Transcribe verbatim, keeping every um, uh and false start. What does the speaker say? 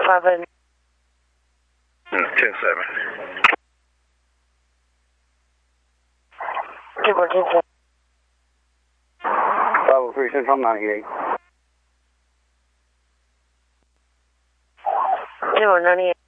Papa. ten seven. Two four ten seven. five oh three Central ninety-eight. Two four ninety-eight.